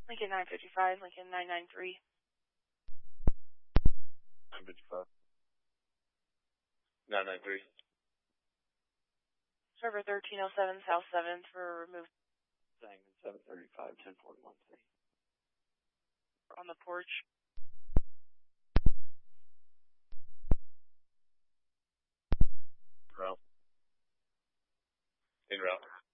Lincoln 955, Lincoln 993. 955. 993. Server 1307 South 7th for remove. Sang 735, 1041. On the porch. Route. En route.